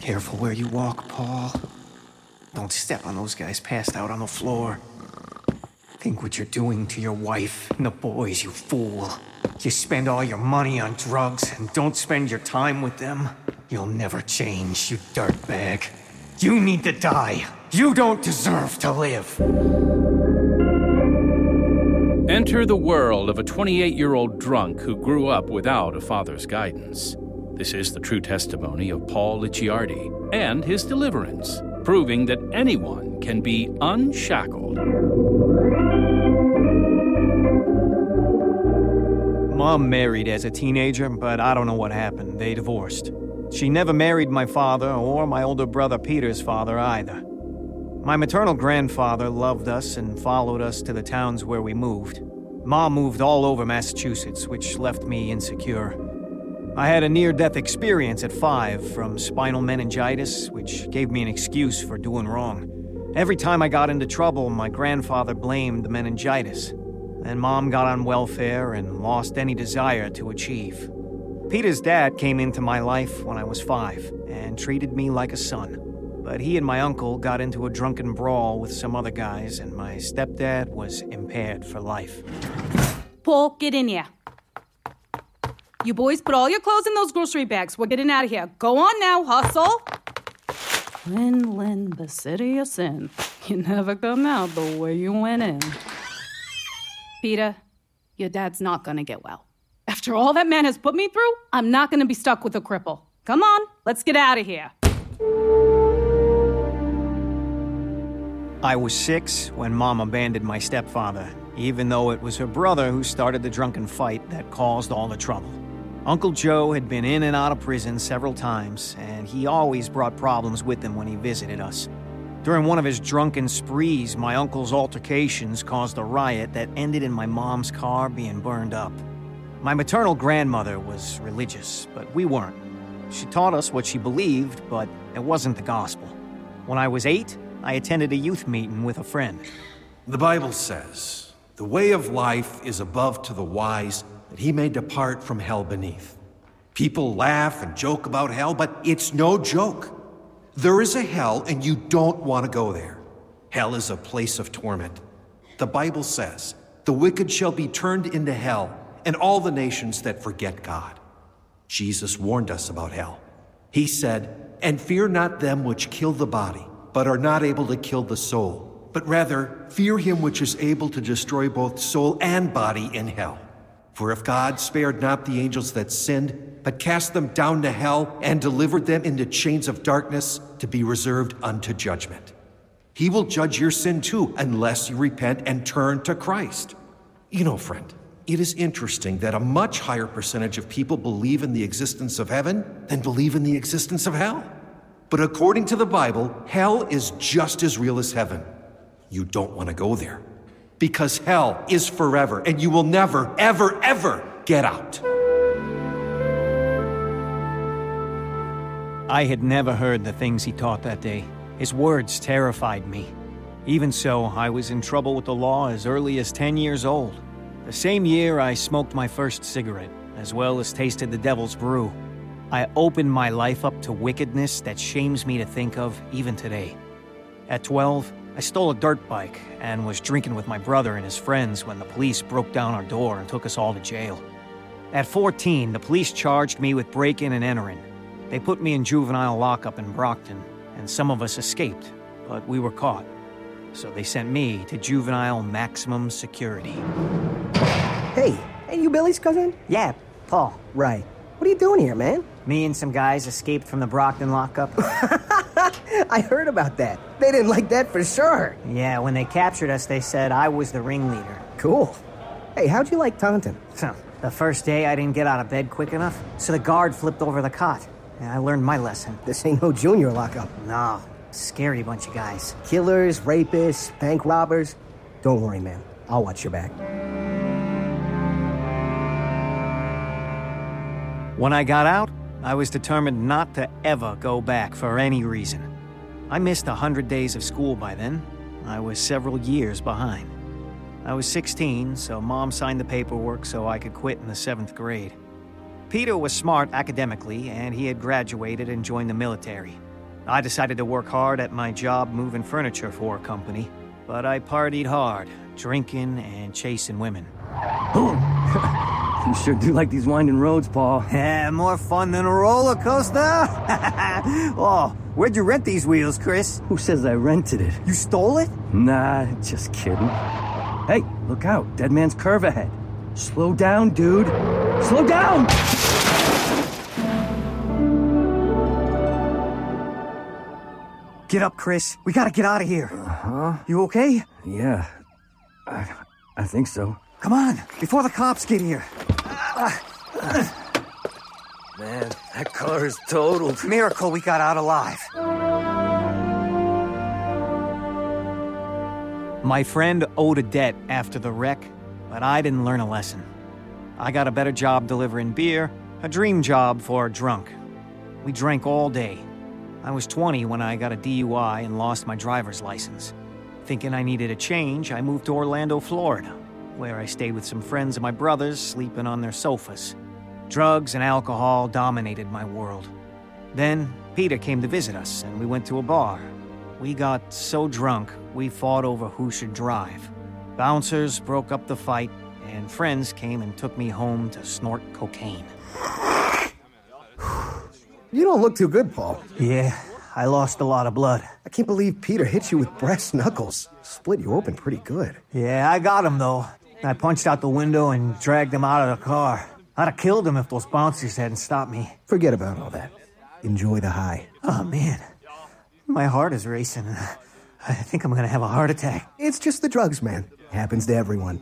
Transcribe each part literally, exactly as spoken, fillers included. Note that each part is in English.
Careful where you walk, Paul. Don't step on those guys passed out on the floor. Think what you're doing to your wife and the boys, you fool. You spend all your money on drugs and don't spend your time with them. You'll never change, you dirtbag. You need to die. You don't deserve to live. Enter the world of a twenty-eight-year-old drunk who grew up without a father's guidance. This is the true testimony of Paul Licciardi and his deliverance, proving that anyone can be unshackled. Mom married as a teenager, but I don't know what happened. They divorced. She never married my father or my older brother Peter's father either. My maternal grandfather loved us and followed us to the towns where we moved. Mom moved all over Massachusetts, which left me insecure. I had a near-death experience at five from spinal meningitis, which gave me an excuse for doing wrong. Every time I got into trouble, my grandfather blamed the meningitis. Then Mom got on welfare and lost any desire to achieve. Peter's dad came into my life when I was five and treated me like a son. But he and my uncle got into a drunken brawl with some other guys, and my stepdad was impaired for life. Paul, get in here. You boys put all your clothes in those grocery bags. We're getting out of here. Go on now, hustle. Quinlan, the city of sin. You never come out the way you went in. Peter, your dad's not gonna get well. After all that man has put me through, I'm not gonna be stuck with a cripple. Come on, let's get out of here. I was six when Mom abandoned my stepfather, even though it was her brother who started the drunken fight that caused all the trouble. Uncle Joe had been in and out of prison several times, and he always brought problems with him when he visited us. During one of his drunken sprees, my uncle's altercations caused a riot that ended in my mom's car being burned up. My maternal grandmother was religious, but we weren't. She taught us what she believed, but it wasn't the gospel. When I was eight, I attended a youth meeting with a friend. The Bible says, "The way of life is above to the wise, that he may depart from hell beneath." People laugh and joke about hell, but it's no joke. There is a hell, and you don't want to go there. Hell is a place of torment. The Bible says, "The wicked shall be turned into hell, and all the nations that forget God." Jesus warned us about hell. He said, "And fear not them which kill the body, but are not able to kill the soul, but rather fear him which is able to destroy both soul and body in hell. For if God spared not the angels that sinned, but cast them down to hell and delivered them into chains of darkness to be reserved unto judgment, he will judge your sin too, unless you repent and turn to Christ." You know, friend, it is interesting that a much higher percentage of people believe in the existence of heaven than believe in the existence of hell. But according to the Bible, hell is just as real as heaven. You don't want to go there, because hell is forever, and you will never, ever, ever get out. I had never heard the things he taught that day. His words terrified me. Even so, I was in trouble with the law as early as ten years old. The same year, I smoked my first cigarette, as well as tasted the devil's brew. I opened my life up to wickedness that shames me to think of even today. At twelve, I stole a dirt bike and was drinking with my brother and his friends when the police broke down our door and took us all to jail. At fourteen, the police charged me with break-in and entering. They put me in juvenile lockup in Brockton, and some of us escaped, but we were caught. So they sent me to juvenile maximum security. Hey, hey, you Billy's cousin? Yeah, Paul. Right. What are you doing here, man? Me and some guys escaped from the Brockton lockup. I heard about that. They didn't like that for sure. Yeah, when they captured us, they said I was the ringleader. Cool. Hey, how'd you like Taunton? The first day, I didn't get out of bed quick enough, so the guard flipped over the cot. And I learned my lesson. This ain't no junior lockup. No, scary bunch of guys. Killers, rapists, bank robbers. Don't worry, man. I'll watch your back. When I got out, I was determined not to ever go back for any reason. I missed a hundred days of school by then. I was several years behind. I was sixteen, so Mom signed the paperwork so I could quit in the seventh grade. Peter was smart academically, and he had graduated and joined the military. I decided to work hard at my job moving furniture for a company, but I partied hard, drinking and chasing women. You sure do like these winding roads, Paul. Yeah, more fun than a roller coaster? Oh, where'd you rent these wheels, Chris? Who says I rented it? You stole it? Nah, just kidding. Hey, look out. Dead man's curve ahead. Slow down, dude. Slow down! Get up, Chris. We gotta get out of here. Uh-huh. You okay? Yeah, I, I think so. Come on, before the cops get here. Man, that car is totaled. Miracle we got out alive. My friend owed a debt after the wreck, but I didn't learn a lesson. I got a better job delivering beer, a dream job for a drunk. We drank all day. I was twenty when I got a D U I and lost my driver's license. Thinking I needed a change, I moved to Orlando, Florida, where I stayed with some friends of my brothers, sleeping on their sofas. Drugs and alcohol dominated my world. Then, Peter came to visit us, and we went to a bar. We got so drunk, we fought over who should drive. Bouncers broke up the fight, and friends came and took me home to snort cocaine. You don't look too good, Paul. Yeah, I lost a lot of blood. I can't believe Peter hit you with brass knuckles. Split you open pretty good. Yeah, I got him, though. I punched out the window and dragged him out of the car. I'd have killed him if those bouncers hadn't stopped me. Forget about all that. Enjoy the high. Oh, man. My heart is racing. I think I'm gonna have a heart attack. It's just the drugs, man. Happens to everyone.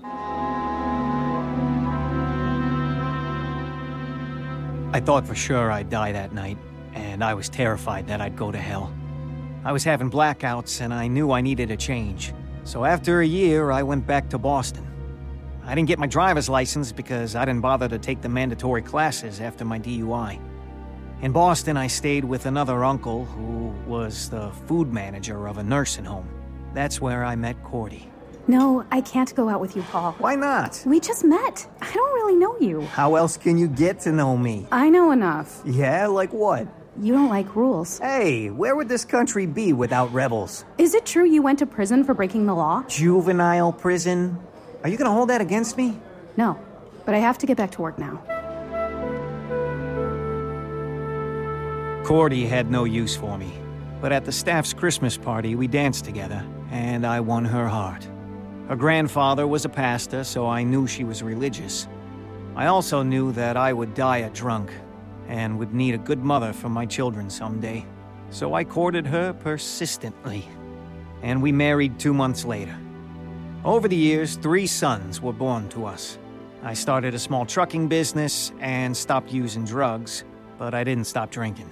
I thought for sure I'd die that night, and I was terrified that I'd go to hell. I was having blackouts, and I knew I needed a change. So after a year, I went back to Boston. I didn't get my driver's license because I didn't bother to take the mandatory classes after my D U I. In Boston, I stayed with another uncle who was the food manager of a nursing home. That's where I met Cordy. No, I can't go out with you, Paul. Why not? We just met. I don't really know you. How else can you get to know me? I know enough. Yeah, like what? You don't like rules. Hey, where would this country be without rebels? Is it true you went to prison for breaking the law? Juvenile prison? Are you gonna hold that against me? No, but I have to get back to work now. Cordy had no use for me, but at the staff's Christmas party, we danced together, and I won her heart. Her grandfather was a pastor, so I knew she was religious. I also knew that I would die a drunk, and would need a good mother for my children someday. So I courted her persistently, and we married two months later. Over the years, three sons were born to us. I started a small trucking business and stopped using drugs, but I didn't stop drinking.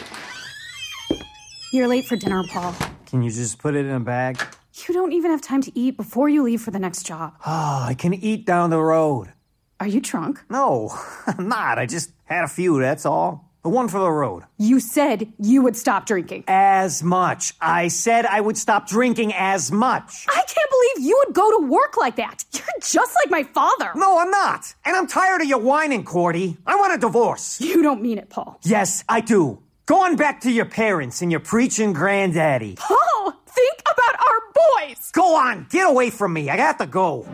You're late for dinner, Paul. Can you just put it in a bag? You don't even have time to eat before you leave for the next job. Oh, I can eat down the road. Are you drunk? No, I'm not. I just had a few, that's all. The one for the road. You said you would stop drinking. As much. I said I would stop drinking as much. I can't believe you would go to work like that. You're just like my father. No, I'm not. And I'm tired of your whining, Cordy. I want a divorce. You don't mean it, Paul. Yes, I do. Go on back to your parents and your preaching granddaddy. Paul, think about our boys. Go on. Get away from me. I got to go.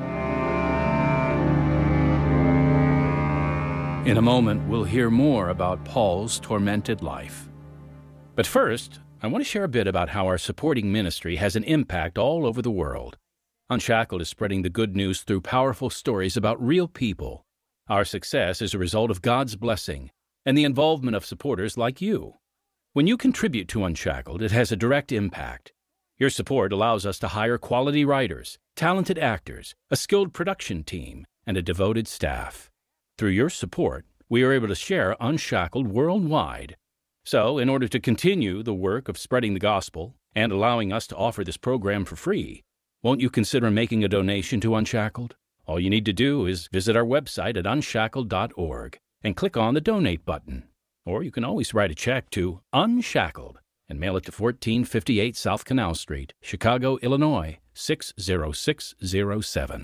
In a moment, we'll hear more about Paul's tormented life. But first, I want to share a bit about how our supporting ministry has an impact all over the world. Unshackled is spreading the good news through powerful stories about real people. Our success is a result of God's blessing and the involvement of supporters like you. When you contribute to Unshackled, it has a direct impact. Your support allows us to hire quality writers, talented actors, a skilled production team, and a devoted staff. Through your support, we are able to share Unshackled worldwide. So, in order to continue the work of spreading the gospel and allowing us to offer this program for free, won't you consider making a donation to Unshackled? All you need to do is visit our website at unshackled dot org and click on the Donate button. Or you can always write a check to Unshackled and mail it to fourteen fifty-eight South Canal Street, Chicago, Illinois, six zero six zero seven.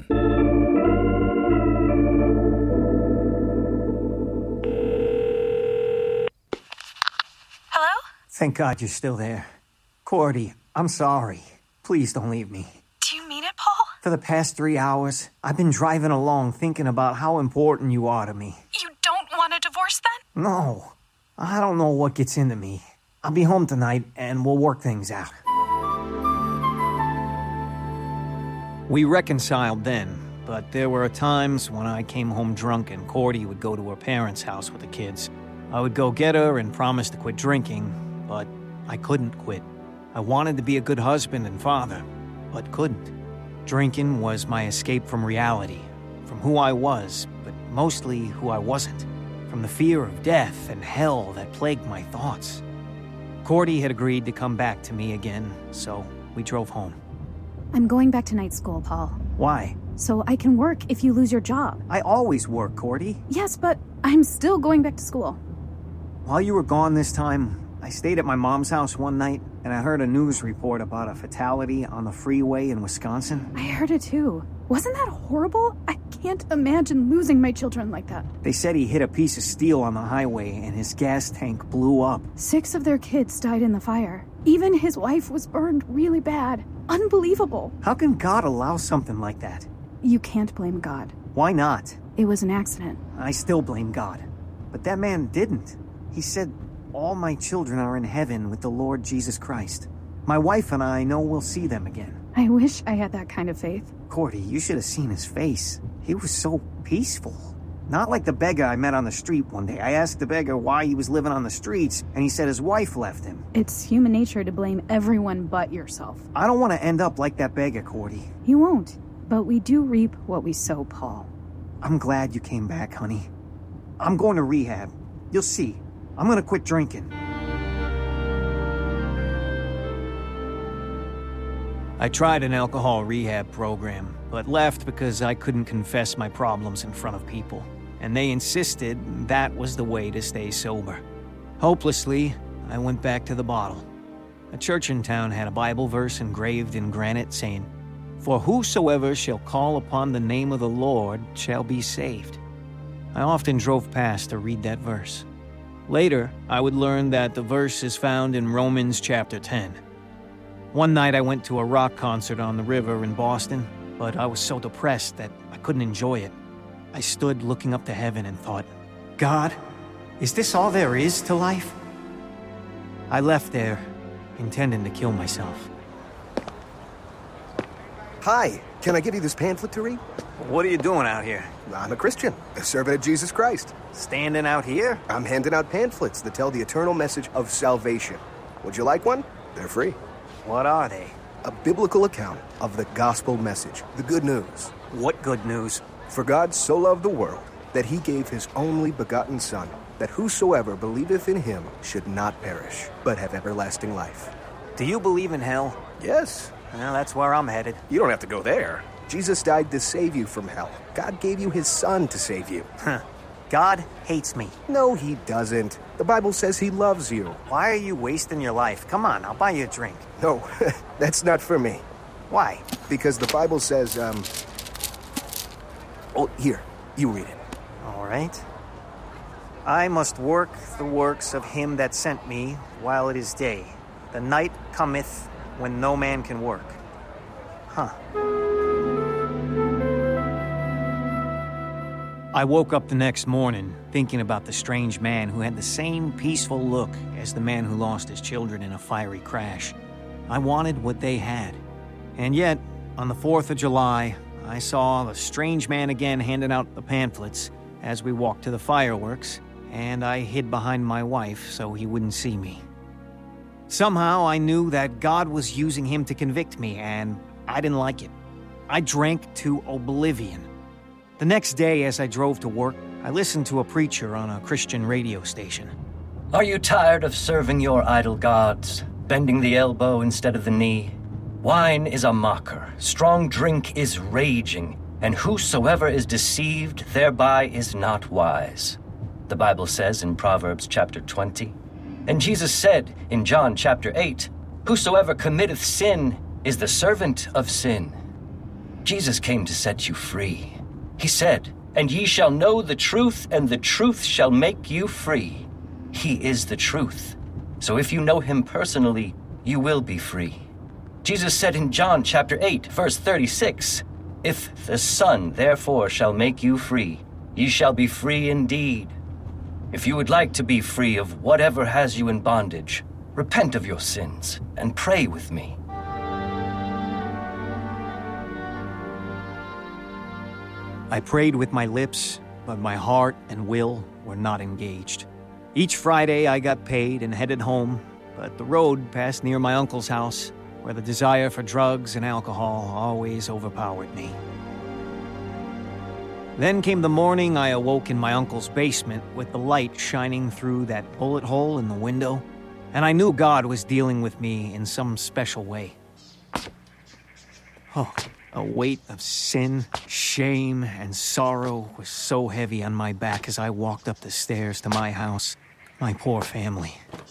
Thank God you're still there. Cordy, I'm sorry. Please don't leave me. Do you mean it, Paul? For the past three hours, I've been driving along thinking about how important you are to me. You don't want a divorce then? No. I don't know what gets into me. I'll be home tonight and we'll work things out. We reconciled then, but there were times when I came home drunk and Cordy would go to her parents' house with the kids. I would go get her and promise to quit drinking, but I couldn't quit. I wanted to be a good husband and father, but couldn't. Drinking was my escape from reality, from who I was, but mostly who I wasn't, from the fear of death and hell that plagued my thoughts. Cordy had agreed to come back to me again, so we drove home. I'm going back to night school, Paul. Why? So I can work if you lose your job. I always work, Cordy. Yes, but I'm still going back to school. While you were gone this time, I stayed at my mom's house one night, and I heard a news report about a fatality on the freeway in Wisconsin. I heard it too. Wasn't that horrible? I can't imagine losing my children like that. They said he hit a piece of steel on the highway and his gas tank blew up. Six of their kids died in the fire. Even his wife was burned really bad. Unbelievable. How can God allow something like that? You can't blame God. Why not? It was an accident. I still blame God. But that man didn't. He said, all my children are in heaven with the Lord Jesus Christ. My wife and I know we'll see them again. I wish I had that kind of faith. Cordy, you should have seen his face. He was so peaceful. Not like the beggar I met on the street one day. I asked the beggar why he was living on the streets, and he said his wife left him. It's human nature to blame everyone but yourself. I don't want to end up like that beggar, Cordy. You won't, but we do reap what we sow, Paul. I'm glad you came back, honey. I'm going to rehab. You'll see. I'm going to quit drinking. I tried an alcohol rehab program, but left because I couldn't confess my problems in front of people, and they insisted that was the way to stay sober. Hopelessly, I went back to the bottle. A church in town had a Bible verse engraved in granite saying, "For whosoever shall call upon the name of the Lord shall be saved." I often drove past to read that verse. Later, I would learn that the verse is found in Romans chapter ten. One night I went to a rock concert on the river in Boston, but I was so depressed that I couldn't enjoy it. I stood looking up to heaven and thought, God, is this all there is to life? I left there, intending to kill myself. Hi, can I give you this pamphlet to read? What are you doing out here? I'm a Christian, a servant of Jesus Christ. Standing out here? I'm handing out pamphlets that tell the eternal message of salvation. Would you like one? They're free. What are they? A biblical account of the gospel message, the good news. What good news? For God so loved the world that he gave his only begotten Son, that whosoever believeth in him should not perish, but have everlasting life. Do you believe in hell? Yes. Well, that's where I'm headed. You don't have to go there. Jesus died to save you from hell. God gave you his Son to save you. Huh. God hates me. No, he doesn't. The Bible says he loves you. Why are you wasting your life? Come on, I'll buy you a drink. No, that's not for me. Why? Because the Bible says, um... Oh, here, you read it. All right. I must work the works of him that sent me while it is day. The night cometh when no man can work. Huh. I woke up the next morning thinking about the strange man who had the same peaceful look as the man who lost his children in a fiery crash. I wanted what they had. And yet, on the fourth of July, I saw the strange man again handing out the pamphlets as we walked to the fireworks, and I hid behind my wife so he wouldn't see me. Somehow I knew that God was using him to convict me, and I didn't like it. I drank to oblivion. The next day, as I drove to work, I listened to a preacher on a Christian radio station. Are you tired of serving your idol gods, bending the elbow instead of the knee? Wine is a mocker, strong drink is raging, and whosoever is deceived thereby is not wise. The Bible says in Proverbs chapter twenty. And Jesus said in John chapter eight, whosoever committeth sin is the servant of sin. Jesus came to set you free. He said, and ye shall know the truth, and the truth shall make you free. He is the truth. So if you know him personally, you will be free. Jesus said in John chapter eight, verse thirty-six, "If the Son therefore shall make you free, ye shall be free indeed." If you would like to be free of whatever has you in bondage, repent of your sins and pray with me. I prayed with my lips, but my heart and will were not engaged. Each Friday I got paid and headed home, but the road passed near my uncle's house, where the desire for drugs and alcohol always overpowered me. Then came the morning I awoke in my uncle's basement with the light shining through that bullet hole in the window, and I knew God was dealing with me in some special way. Oh, a weight of sin, shame, and sorrow was so heavy on my back as I walked up the stairs to my house, my poor family.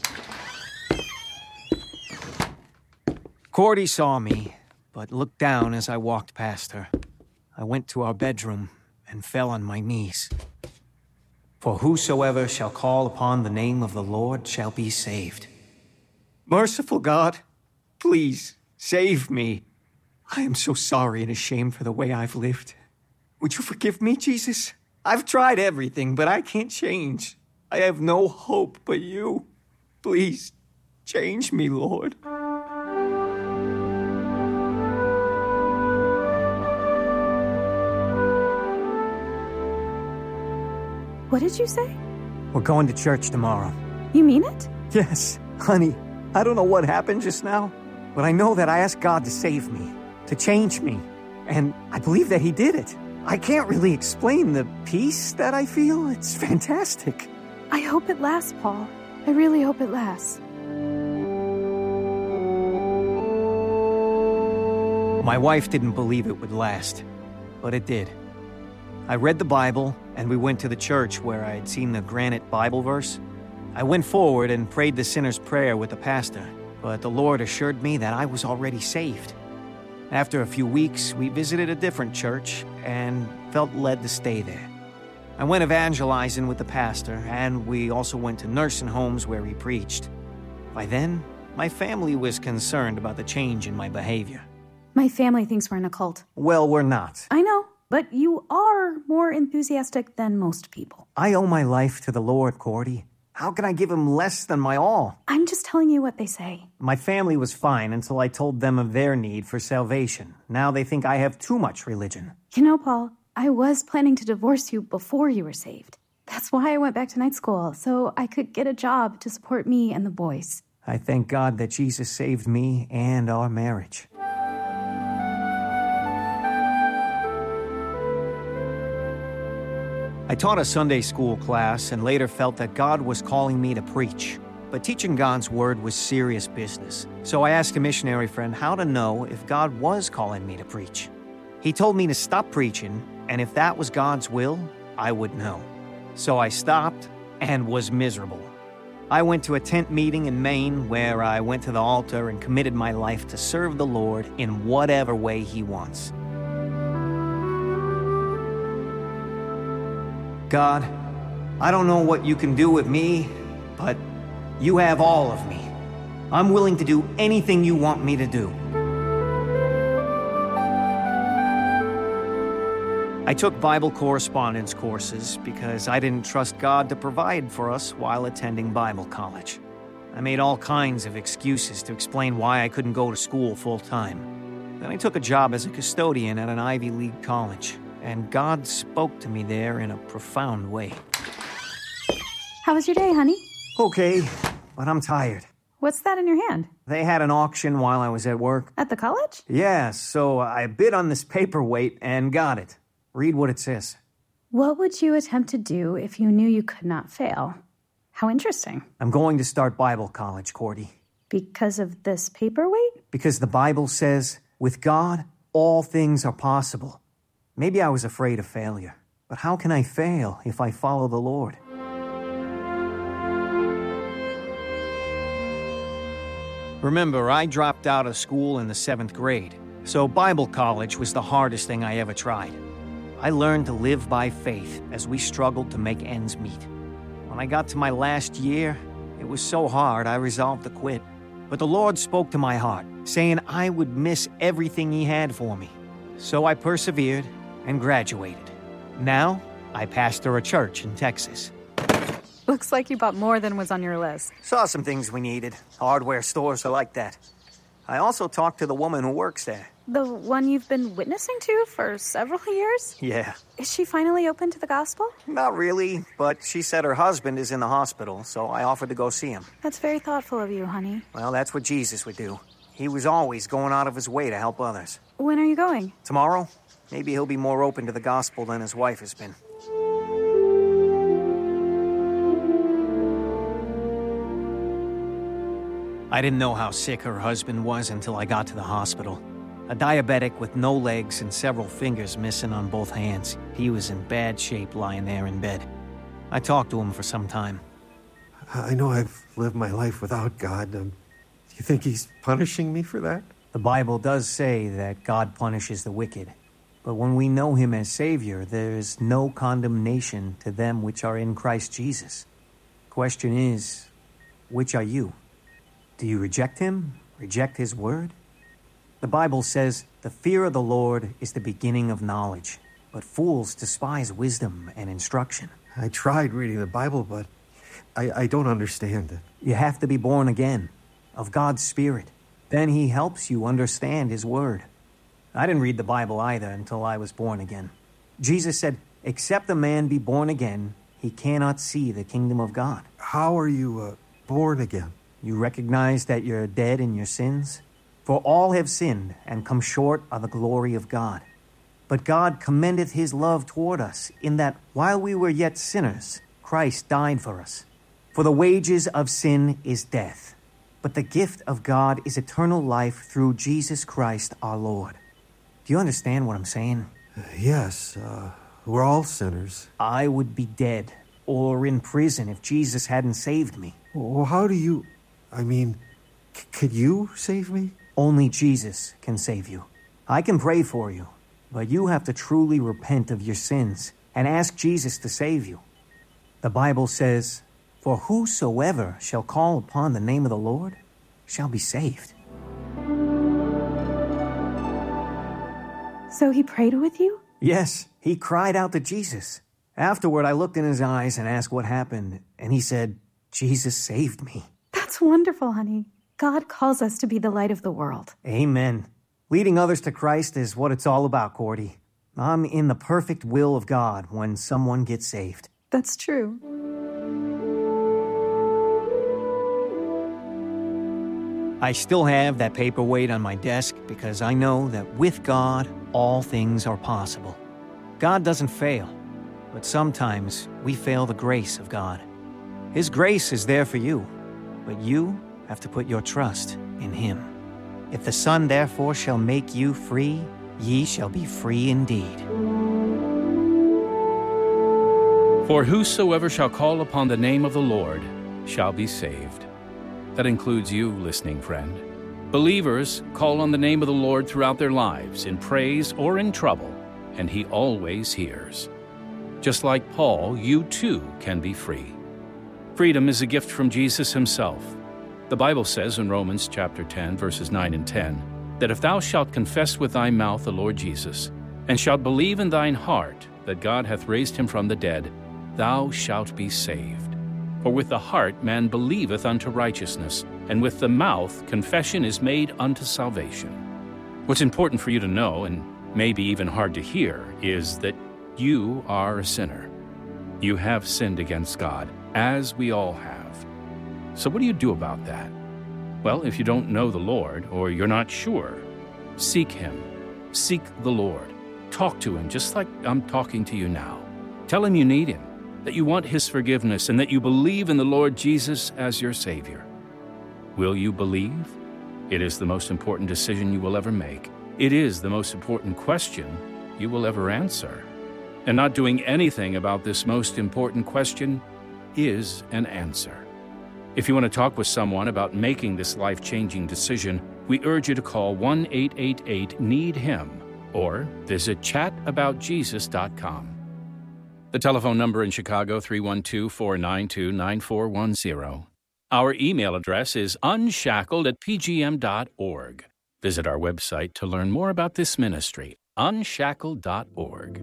Cordy saw me, but looked down as I walked past her. I went to our bedroom and fell on my knees. For whosoever shall call upon the name of the Lord shall be saved. Merciful God, please save me. I am so sorry and ashamed for the way I've lived. Would you forgive me, Jesus? I've tried everything, but I can't change. I have no hope but you. Please change me, Lord. What did you say? We're going to church tomorrow. You mean it? Yes, honey. I don't know what happened just now, but I know that I asked God to save me, to change me, and I believe that He did it. I can't really explain the peace that I feel. It's fantastic. I hope it lasts, Paul. I really hope it lasts. My wife didn't believe it would last, but it did. I read the Bible, and we went to the church where I had seen the granite Bible verse. I went forward and prayed the sinner's prayer with the pastor, but the Lord assured me that I was already saved. After a few weeks, we visited a different church and felt led to stay there. I went evangelizing with the pastor, and we also went to nursing homes where he preached. By then, my family was concerned about the change in my behavior. My family thinks we're in a cult. Well, we're not. I know. But you are more enthusiastic than most people. I owe my life to the Lord, Cordy. How can I give Him less than my all? I'm just telling you what they say. My family was fine until I told them of their need for salvation. Now they think I have too much religion. You know, Paul, I was planning to divorce you before you were saved. That's why I went back to night school, so I could get a job to support me and the boys. I thank God that Jesus saved me and our marriage. I taught a Sunday school class and later felt that God was calling me to preach. But teaching God's word was serious business. So I asked a missionary friend how to know if God was calling me to preach. He told me to stop preaching, and if that was God's will, I would know. So I stopped and was miserable. I went to a tent meeting in Maine where I went to the altar and committed my life to serve the Lord in whatever way He wants. God, I don't know what you can do with me, but you have all of me. I'm willing to do anything you want me to do. I took Bible correspondence courses because I didn't trust God to provide for us while attending Bible college. I made all kinds of excuses to explain why I couldn't go to school full-time. Then I took a job as a custodian at an Ivy League college. And God spoke to me there in a profound way. How was your day, honey? Okay, but I'm tired. What's that in your hand? They had an auction while I was at work. At the college? Yeah, so I bid on this paperweight and got it. Read what it says. What would you attempt to do if you knew you could not fail? How interesting. I'm going to start Bible college, Cordy. Because of this paperweight? Because the Bible says, with God, all things are possible. Maybe I was afraid of failure, but how can I fail if I follow the Lord? Remember, I dropped out of school in the seventh grade, so Bible college was the hardest thing I ever tried. I learned to live by faith as we struggled to make ends meet. When I got to my last year, it was so hard I resolved to quit. But the Lord spoke to my heart, saying I would miss everything He had for me. So I persevered and graduated. Now, I pastor a church in Texas. Looks like you bought more than was on your list. Saw some things we needed. Hardware stores are like that. I also talked to the woman who works there. The one you've been witnessing to for several years? Yeah. Is she finally open to the gospel? Not really, but she said her husband is in the hospital, so I offered to go see him. That's very thoughtful of you, honey. Well, that's what Jesus would do. He was always going out of his way to help others. When are you going? Tomorrow? Maybe he'll be more open to the gospel than his wife has been. I didn't know how sick her husband was until I got to the hospital. A diabetic with no legs and several fingers missing on both hands. He was in bad shape lying there in bed. I talked to him for some time. I know I've lived my life without God. Um, do you think He's punishing me for that? The Bible does say that God punishes the wicked. But when we know Him as Savior, there is no condemnation to them which are in Christ Jesus. Question is, which are you? Do you reject Him? Reject His word? The Bible says, the fear of the Lord is the beginning of knowledge, but fools despise wisdom and instruction. I tried reading the Bible, but I, I don't understand it. You have to be born again, of God's Spirit. Then He helps you understand His word. I didn't read the Bible either until I was born again. Jesus said, except a man be born again, he cannot see the kingdom of God. How are you uh, born again? You recognize that you're dead in your sins? For all have sinned and come short of the glory of God. But God commendeth His love toward us, in that while we were yet sinners, Christ died for us. For the wages of sin is death, but the gift of God is eternal life through Jesus Christ our Lord. Do you understand what I'm saying? Uh, yes, uh, we're all sinners. I would be dead or in prison if Jesus hadn't saved me. Well, how do you... I mean, c- could you save me? Only Jesus can save you. I can pray for you, but you have to truly repent of your sins and ask Jesus to save you. The Bible says, for whosoever shall call upon the name of the Lord shall be saved. So he prayed with you? Yes, he cried out to Jesus. Afterward, I looked in his eyes and asked what happened, and he said, Jesus saved me. That's wonderful, honey. God calls us to be the light of the world. Amen. Leading others to Christ is what it's all about, Cordy. I'm in the perfect will of God when someone gets saved. That's true. I still have that paperweight on my desk because I know that with God, all things are possible. God doesn't fail, but sometimes we fail the grace of God. His grace is there for you, but you have to put your trust in Him. If the Son therefore shall make you free, ye shall be free indeed. For whosoever shall call upon the name of the Lord shall be saved. That includes you, listening friend. Believers call on the name of the Lord throughout their lives, in praise or in trouble, and He always hears. Just like Paul, you too can be free. Freedom is a gift from Jesus Himself. The Bible says in Romans chapter ten, verses nine and ten, that if thou shalt confess with thy mouth the Lord Jesus, and shalt believe in thine heart that God hath raised Him from the dead, thou shalt be saved. For with the heart man believeth unto righteousness, and with the mouth confession is made unto salvation. What's important for you to know, and maybe even hard to hear, is that you are a sinner. You have sinned against God, as we all have. So what do you do about that? Well, if you don't know the Lord, or you're not sure, seek Him. Seek the Lord. Talk to Him, just like I'm talking to you now. Tell Him you need Him, that you want His forgiveness, and that you believe in the Lord Jesus as your Savior. Will you believe? It is the most important decision you will ever make. It is the most important question you will ever answer. And not doing anything about this most important question is an answer. If you want to talk with someone about making this life-changing decision, we urge you to call one eight eight eight, need him or visit chat about jesus dot com. The telephone number in Chicago, three one two, four nine two, nine four one zero. Our email address is unshackled at p g m dot org. Visit our website to learn more about this ministry, unshackled dot org.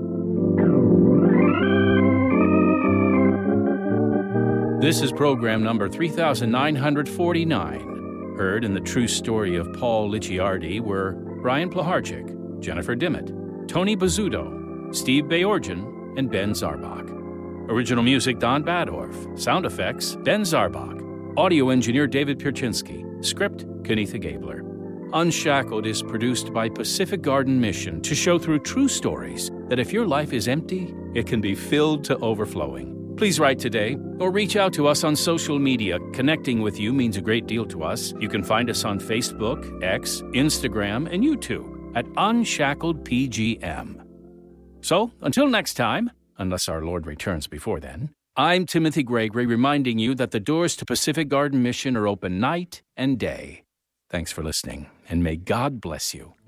This is program number three thousand nine hundred forty-nine. Heard in the true story of Paul Licciardi were Brian Plaharchik, Jennifer Dimmitt, Tony Bazzuto, Steve Bayorgian, and Ben Zarbach. Original music, Don Badorf. Sound effects, Ben Zarbach. Audio engineer, David Pierczynski. Script, Kenitha Gabler. Unshackled is produced by Pacific Garden Mission to show through true stories that if your life is empty, it can be filled to overflowing. Please write today or reach out to us on social media. Connecting with you means a great deal to us. You can find us on Facebook, X, Instagram, and YouTube at Unshackled P G M. So, until next time, unless our Lord returns before then, I'm Timothy Gregory reminding you that the doors to Pacific Garden Mission are open night and day. Thanks for listening, and may God bless you.